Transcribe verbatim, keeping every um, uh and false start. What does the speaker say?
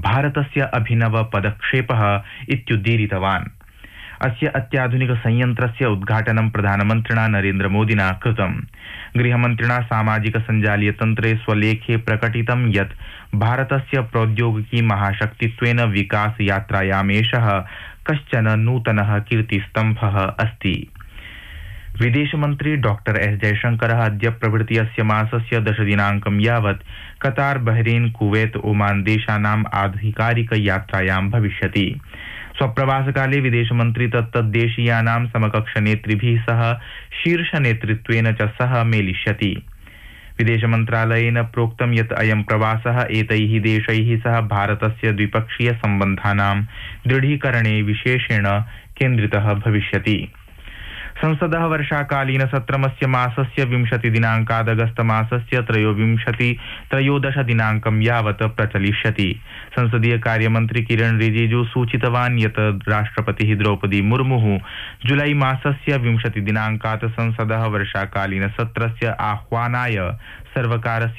भारतस्य अभिनव पदक्षेपः इत्युदीरितवान्। अस्य अत्याधुनिक संयंत्रस्य उद्घाटनं प्रधानमन्त्रिणा नरेन्द्रमोदिना कृतम्। गृहमन्त्रिणा सामाजिक सञ्जालीय तन्त्रे स्वलेखे प्रकटितं यत् भारतस्य प्रौद्योगिकी महाशक्तित्वेन विकास यात्रायामेषः कश्चन नूतनः कीर्तिस्तम्भः अस्ति। विदेशमन्त्री डॉक्टर एस जयशंकरः अद्य प्रभृति अस्य मासस्य दशदिनाङ्कं यावत् कतार, बहरेन, कुवैत, ओमान देशानाम् आधिकारिक यात्रायां भविष्यति। स्वप्रवासकाले विदेशमन्त्री तत्तद्देशीयानां समकक्षनेतृभिः सह शीर्षनेतृत्वेन च सह मेलिष्यति। विदेशमन्त्रालयेन प्रोक्तं यत् अयं प्रवासः एतैः देशैः सह भारतस्य द्विपक्षीय सम्बन्धानां दृढीकरणे विशेषेण केन्द्रितः भविष्यति। संसदः वर्षाकालीन सत्रमस्य मासस्य विंशतिदिनाङ्कात् अगस्तमासस्य त्रयोविंशति त्रयोदश दिनाङ्कं यावत् प्रचलिष्यति। संसदीय कार्यमन्त्री किरण रिजिजू सूचितवान् यत् राष्ट्रपतिः द्रौपदी मुर्मुः जुलाई मासस्य विंशतिदिनाङ्कात् संसदः वर्षाकालीन सत्रस्य आह्वानाय सर्वकारस्य